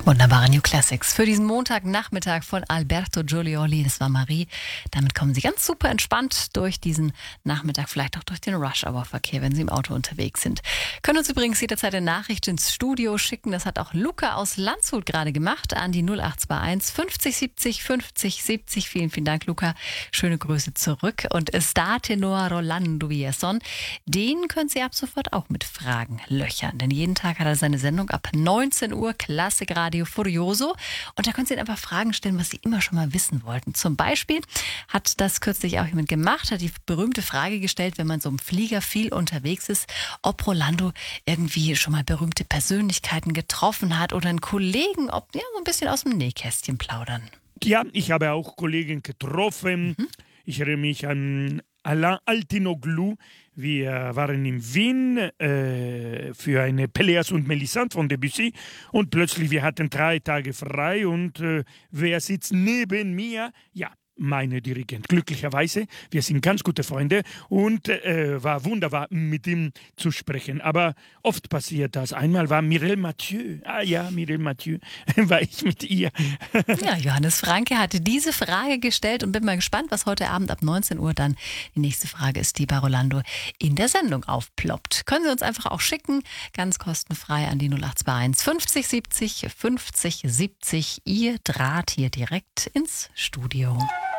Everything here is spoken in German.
Wunderbare New Classics für diesen Montagnachmittag von Alberto Giulioli. Das war Marie. Damit kommen Sie ganz super entspannt durch diesen Nachmittag, vielleicht auch durch den Rush-Hour-Verkehr, wenn Sie im Auto unterwegs sind. Können uns übrigens jederzeit eine Nachricht ins Studio schicken. Das hat auch Luca aus Landshut gerade gemacht an die 0821 50 70 50 70. Vielen, vielen Dank, Luca. Schöne Grüße zurück. Und Statenoa Rolando Vieson, den können Sie ab sofort auch mit Fragen löchern. Denn jeden Tag hat er seine Sendung ab 19 Uhr, Klassikradio Furioso. Und da können Sie einfach Fragen stellen, was Sie immer schon mal wissen wollten. Zum Beispiel hat das kürzlich auch jemand gemacht, hat die berühmte Frage gestellt, wenn man so im Flieger viel unterwegs ist, ob Rolando irgendwie schon mal berühmte Persönlichkeiten getroffen hat oder einen Kollegen, ob ja, so ein bisschen aus dem Nähkästchen plaudern. Ja, ich habe auch Kollegen getroffen. Ich erinnere mich an Alain Altinoglu. Wir waren in Wien für eine Pelléas und Mélisande von Debussy und plötzlich wir hatten 3 Tage frei und wer sitzt neben mir? Ja, meine Dirigent. Glücklicherweise, wir sind ganz gute Freunde und war wunderbar mit ihm zu sprechen. Aber oft passiert das. Einmal war Mireille Mathieu. Ah ja, Mireille Mathieu, war ich mit ihr. Ja, Johannes Franke hatte diese Frage gestellt und bin mal gespannt, was heute Abend ab 19 Uhr dann die nächste Frage ist, die bei Rolando in der Sendung aufploppt. Können Sie uns einfach auch schicken, ganz kostenfrei an die 0821 50 70 50 70. Ihr Draht hier direkt ins Studio.